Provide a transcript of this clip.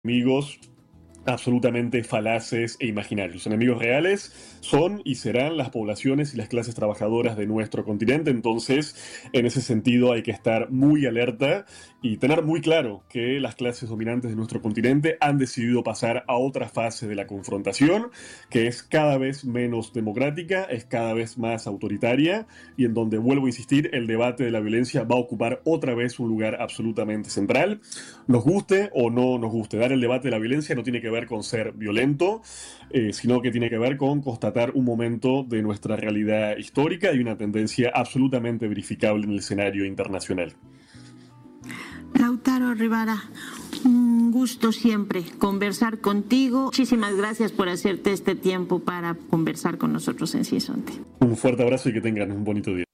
Enemigos absolutamente falaces e imaginarios. Los enemigos reales son y serán las poblaciones y las clases trabajadoras de nuestro continente. Entonces, en ese sentido hay que estar muy alerta y tener muy claro que las clases dominantes de nuestro continente han decidido pasar a otra fase de la confrontación, que es cada vez menos democrática, es cada vez más autoritaria y en donde, vuelvo a insistir, el debate de la violencia va a ocupar otra vez un lugar absolutamente central. Nos guste o no nos guste, dar el debate de la violencia no tiene que ver con ser violento, sino que tiene que ver con constatar un momento de nuestra realidad histórica y una tendencia absolutamente verificable en el escenario internacional. Lautaro Rivara, un gusto siempre conversar contigo. Muchísimas gracias por hacerte este tiempo para conversar con nosotros en Cienzonte. Un fuerte abrazo y que tengan un bonito día.